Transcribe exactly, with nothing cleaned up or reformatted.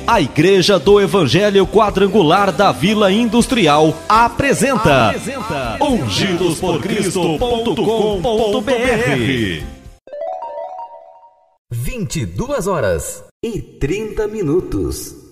A Igreja do Evangelho Quadrangular da Vila Industrial apresenta, apresenta ungidos por cristo ponto com ponto br. vinte e duas horas e trinta minutos.